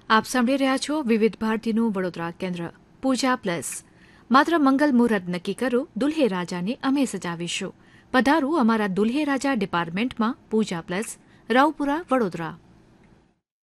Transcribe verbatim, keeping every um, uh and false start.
આપ સાંભળી રહ્યા છો વિવિધ ભારતીનું વડોદરા કેન્દ્ર પૂજા પ્લસ. માત્ર મંગલ મુહૂર્ત નક્કી કરો, દુલ્હે રાજાને અમે સજાવીશું. પધારું અમારા દુલ્હે રાજા ડિપાર્ટમેન્ટમાં પૂજા પ્લસ, રાવપુરા, વડોદરા.